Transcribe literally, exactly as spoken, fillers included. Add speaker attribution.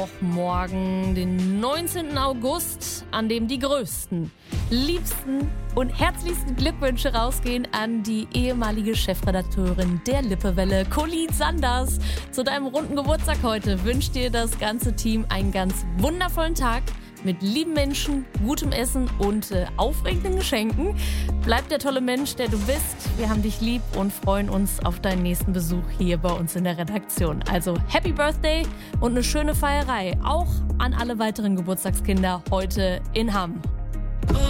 Speaker 1: Morgen, den neunzehnten August, an dem die größten, liebsten und herzlichsten Glückwünsche rausgehen an die ehemalige Chefredakteurin der Lippewelle, Colleen Sanders. Zu deinem runden Geburtstag heute wünscht dir das ganze Team einen ganz wundervollen Tag mit lieben Menschen, gutem Essen und äh, aufregenden Geschenken. Bleib der tolle Mensch, der du bist. Wir haben dich lieb und freuen uns auf deinen nächsten Besuch hier bei uns in der Redaktion. Also Happy Birthday und eine schöne Feierei, auch an alle weiteren Geburtstagskinder heute in Hamm.